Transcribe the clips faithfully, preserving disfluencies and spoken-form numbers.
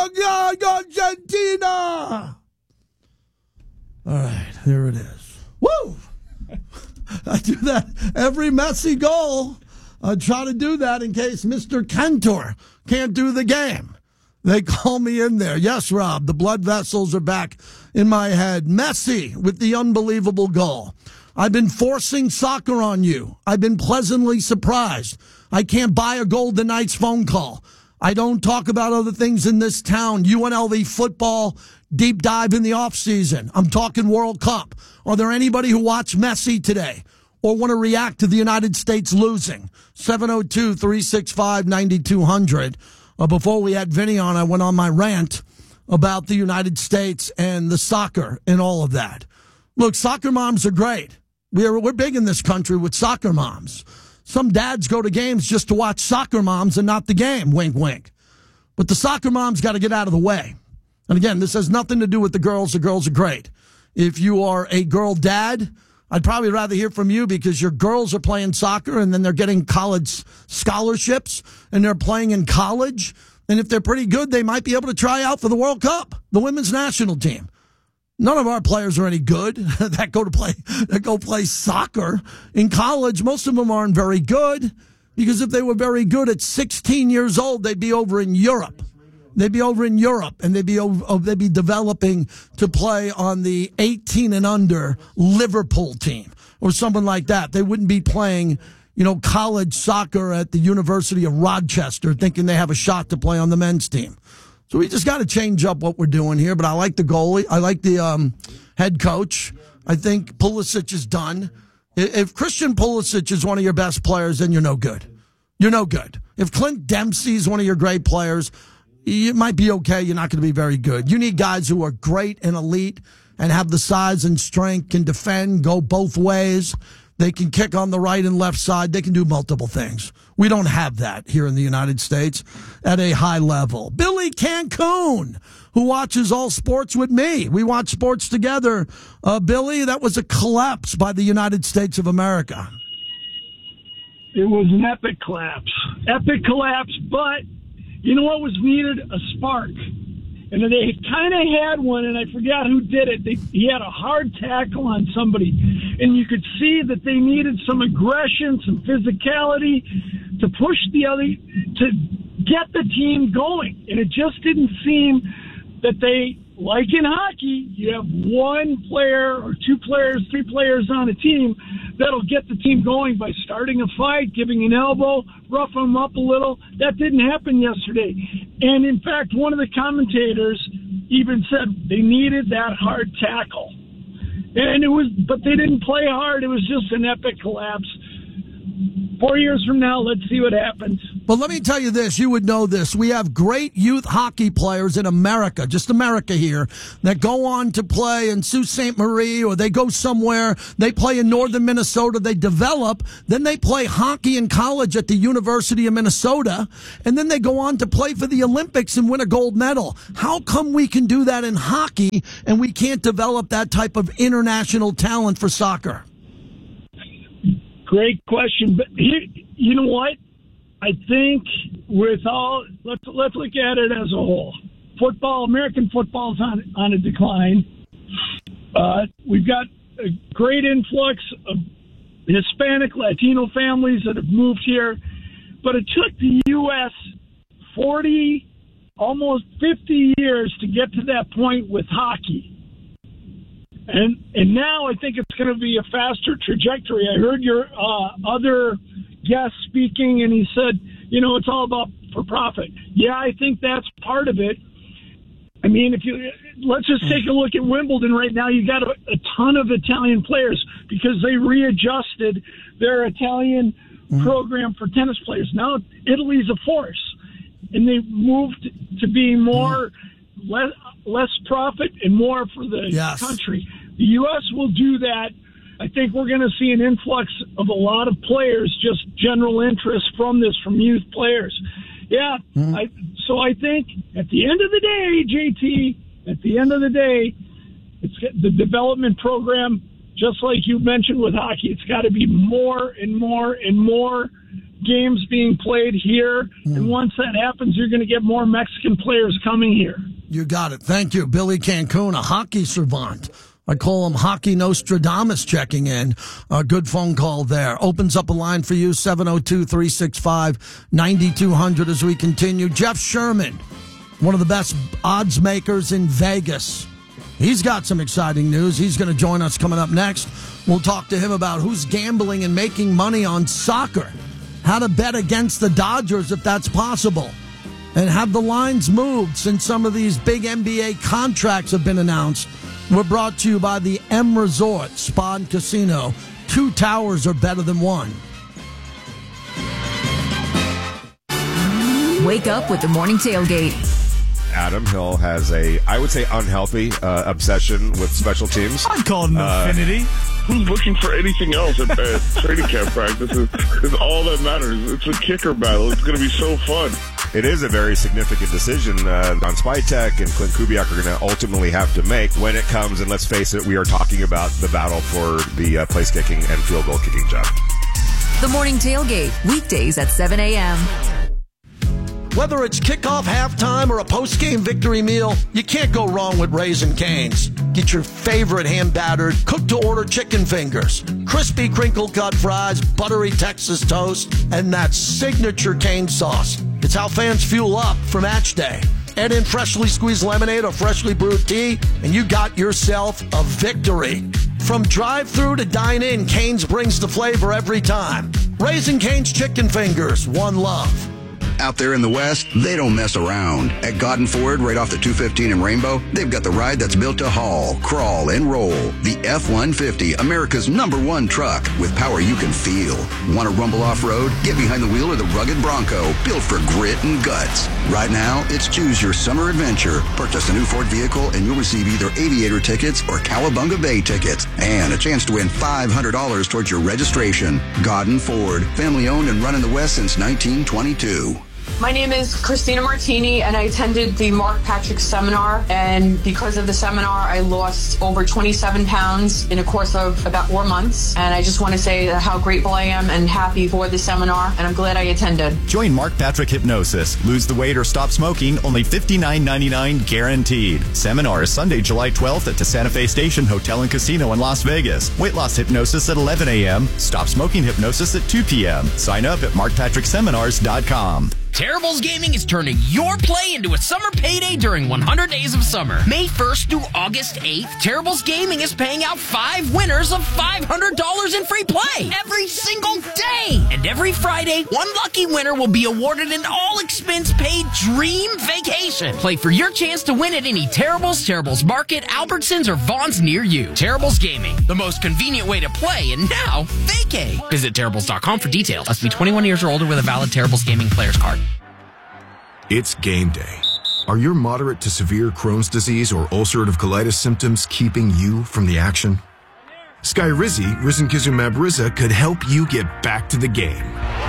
Argentina! All right, here it is. Woo! I do that every Messi goal. I try to do that in case Mister Cantor can't do the game. They call me in there. Yes, Rob, the blood vessels are back in my head. Messi with the unbelievable goal. I've been forcing soccer on you. I've been pleasantly surprised. I can't buy a Golden Knights phone call. I don't talk about other things in this town. U N L V football, deep dive in the offseason. I'm talking World Cup. Are there anybody who watched Messi today or want to react to the United States losing? seven oh two, three six five, nine two hundred. Uh, before we had Vinny on, I went on my rant about the United States and the soccer and all of that. Look, soccer moms are great. We're, we're big in this country with soccer moms. Some dads go to games just to watch soccer moms and not the game, wink, wink. But the soccer moms got to get out of the way. And again, this has nothing to do with the girls. The girls are great. If you are a girl dad, I'd probably rather hear from you because your girls are playing soccer and then they're getting college scholarships and they're playing in college. And if they're pretty good, they might be able to try out for the World Cup, the women's national team. None of our players are any good that go to play that go play soccer in college. Most of them aren't very good because if they were very good at sixteen years old, they'd be over in Europe. They'd be over in Europe and they'd be over, they'd be developing to play on the eighteen and under Liverpool team or something like that. They wouldn't be playing, you know, college soccer at the University of Rochester thinking they have a shot to play on the men's team. So we just got to change up what we're doing here. But I like the goalie. I like the um, head coach. I think Pulisic is done. If Christian Pulisic is one of your best players, then you're no good. You're no good. If Clint Dempsey is one of your great players, it might be okay. You're not going to be very good. You need guys who are great and elite and have the size and strength, can defend, go both ways. They can kick on the right and left side. They can do multiple things. We don't have that here in the United States at a high level. Billy Cancun, who watches all sports with me. We watch sports together. Uh, Billy, that was a collapse by the United States of America. It was an epic collapse. Epic collapse, but you know what was needed? A spark. And they kind of had one, and I forgot who did it. They, he had a hard tackle on somebody, and you could see that they needed some aggression, some physicality to push the other, to get the team going. And it just didn't seem that they, like in hockey, you have one player or two players, three players on a team that'll get the team going by starting a fight, giving an elbow, rough them up a little. That didn't happen yesterday. And in fact, one of the commentators even said they needed that hard tackle. And it was, but they didn't play hard. It was just an epic collapse. Four years from now, let's see what happens. But let me tell you this, you would know this. We have great youth hockey players in America, just America here, that go on to play in Sault Ste. Marie or they go somewhere. They play in northern Minnesota. They develop. Then they play hockey in college at the University of Minnesota. And then they go on to play for the Olympics and win a gold medal. How come we can do that in hockey and we can't develop that type of international talent for soccer? Great question, but here, you know what? I think with all let's let's look at it as a whole. Football, American football is on on a decline. Uh, we've got a great influx of Hispanic, Latino families that have moved here, but it took the U S forty, almost fifty years to get to that point with hockey. And and now I think it's going to be a faster trajectory. I heard your uh, other guest speaking, and he said, you know, it's all about for profit. Yeah, I think that's part of it. I mean, if you let's just take a look at Wimbledon right now. You got a, a ton of Italian players because they readjusted their Italian mm-hmm. program for tennis players. Now Italy's a force, and they moved to being more mm-hmm. less less profit and more for the yes. country. The U S will do that. I think we're going to see an influx of a lot of players, just general interest from this, from youth players. Yeah, mm-hmm. I, so I think at the end of the day, J T, at the end of the day, it's the development program, just like you mentioned with hockey, it's got to be more and more and more games being played here. Mm. And once that happens, you're going to get more Mexican players coming here. You got it. Thank you. Billy Cancun, a hockey savant. I call him Hockey Nostradamus checking in. A good phone call there. Opens up a line for you, seven oh two, three six five, nine two hundred as we continue. Jeff Sherman, one of the best odds makers in Vegas. He's got some exciting news. He's going to join us coming up next. We'll talk to him about who's gambling and making money on soccer, how to bet against the Dodgers if that's possible, and have the lines moved since some of these big N B A contracts have been announced. We're brought to you by the M Resort Spa and Casino. Two towers are better than one. Wake up with the morning tailgate. Adam Hill has a, I would say, unhealthy uh, obsession with special teams. I'd call it an uh, affinity. Who's looking for anything else at, at training camp practice is, is all that matters. It's a kicker battle. It's going to be so fun. It is a very significant decision uh, on Spytek and Clint Kubiak are going to ultimately have to make when it comes. And let's face it, we are talking about the battle for the uh, place kicking and field goal kicking job. The morning tailgate, weekdays at seven a.m. Whether it's kickoff, halftime, or a post-game victory meal, you can't go wrong with Raising Cane's. Get your favorite hand-battered, cooked-to-order chicken fingers, crispy crinkle-cut fries, buttery Texas toast, and that signature cane sauce. It's how fans fuel up for match day. Add in freshly squeezed lemonade or freshly brewed tea, and you got yourself a victory. From drive-through to dine-in, Cane's brings the flavor every time. Raising Cane's chicken fingers, one love. Out there in the West, they don't mess around. At Godden Ford, right off the two fifteen in Rainbow, they've got the ride that's built to haul, crawl, and roll. The F one fifty, America's number one truck with power you can feel. Want to rumble off-road? Get behind the wheel of the rugged Bronco, built for grit and guts. Right now, it's choose your summer adventure. Purchase a new Ford vehicle and you'll receive either Aviator tickets or Cowabunga Bay tickets. And a chance to win five hundred dollars towards your registration. Godden Ford, family-owned and run in the West since nineteen twenty-two. My name is Christina Martini, and I attended the Mark Patrick seminar, and because of the seminar, I lost over twenty-seven pounds in a course of about four months, and I just want to say how grateful I am and happy for the seminar, and I'm glad I attended. Join Mark Patrick Hypnosis. Lose the weight or stop smoking, only fifty-nine ninety-nine guaranteed. Seminar is Sunday, July twelfth at the Santa Fe Station Hotel and Casino in Las Vegas. Weight loss hypnosis at eleven a.m., stop smoking hypnosis at two p.m. Sign up at mark patrick seminars dot com. Terribles Gaming is turning your play into a summer payday during one hundred days of summer. May first through August eighth, Terribles Gaming is paying out five winners of five hundred dollars in free play every single day. And every Friday, one lucky winner will be awarded an all-expense-paid dream vacation. Play for your chance to win at any Terribles, Terribles Market, Albertsons, or Vaughn's near you. Terribles Gaming, the most convenient way to play and now vacay. Visit Terribles dot com for details. Must be twenty-one years or older with a valid Terribles Gaming player's card. It's game day. Are your moderate to severe Crohn's disease or ulcerative colitis symptoms keeping you from the action? Skyrizi, risankizumab Riza, could help you get back to the game.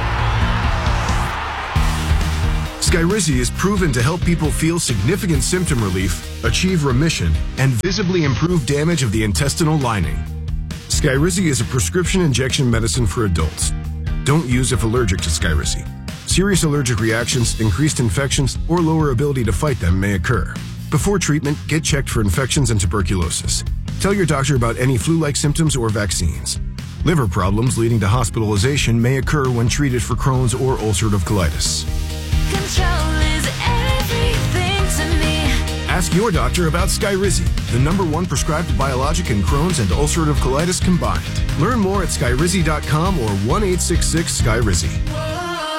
Skyrizi is proven to help people feel significant symptom relief, achieve remission, and visibly improve damage of the intestinal lining. Skyrizi is a prescription injection medicine for adults. Don't use if allergic to Skyrizi. Serious allergic reactions, increased infections, or lower ability to fight them may occur. Before treatment, get checked for infections and tuberculosis. Tell your doctor about any flu-like symptoms or vaccines. Liver problems leading to hospitalization may occur when treated for Crohn's or ulcerative colitis. Control is everything to me. Ask your doctor about Skyrizi, the number one prescribed biologic in Crohn's and ulcerative colitis combined. Learn more at skyrizi dot com or one eight six six Skyrizi.